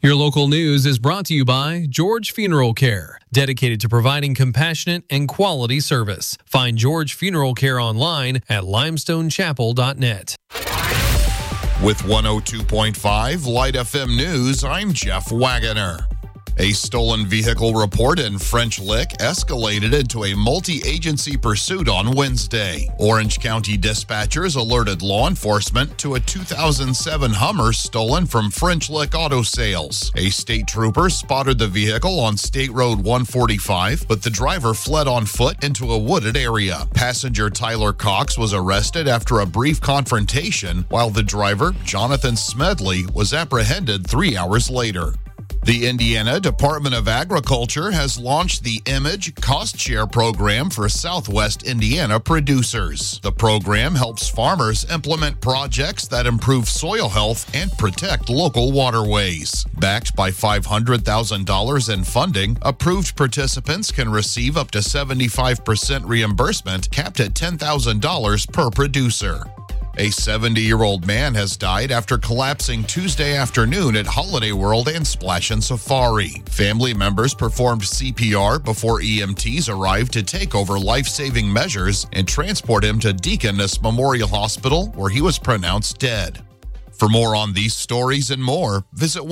Your local news is brought to you by George Funeral Care, dedicated to providing compassionate and quality service. Find George Funeral Care online at limestonechapel.net. With 102.5 Light FM News, I'm Jeff Wagoner. A stolen vehicle report in French Lick escalated into a multi-agency pursuit on Wednesday. Orange County dispatchers alerted law enforcement to a 2007 Hummer stolen from French Lick Auto Sales. A state trooper spotted the vehicle on State Road 145, but the driver fled on foot into a wooded area. Passenger Tyler Cox was arrested after a brief confrontation, while the driver, Jonathan Smedley, was apprehended 3 hours later. The Indiana Department of Agriculture has launched the Image Cost Share Program for Southwest Indiana producers. The program helps farmers implement projects that improve soil health and protect local waterways. Backed by $500,000 in funding, approved participants can receive up to 75% reimbursement, capped at $10,000 per producer. A 70-year-old man has died after collapsing Tuesday afternoon at Holiday World and Splash and Safari. Family members performed CPR before EMTs arrived to take over life-saving measures and transport him to Deaconess Memorial Hospital, where he was pronounced dead. For more on these stories and more, visit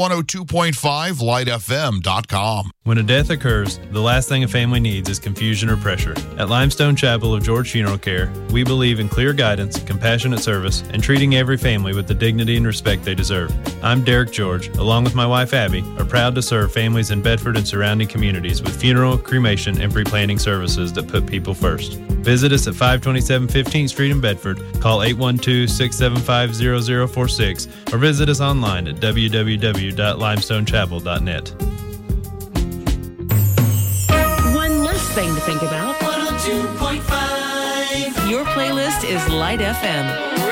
102.5lightfm.com. When a death occurs, the last thing a family needs is confusion or pressure. At Limestone Chapel of George Funeral Care, we believe in clear guidance, compassionate service, and treating every family with the dignity and respect they deserve. I'm Derek George, along with my wife Abby, are proud to serve families in Bedford and surrounding communities with funeral, cremation, and pre-planning services that put people first. Visit us at 527 15th Street in Bedford, call 812-675-0046, or visit us online at www.limestonechapel.net. One less thing to think about. 102.5. Your playlist is Light FM.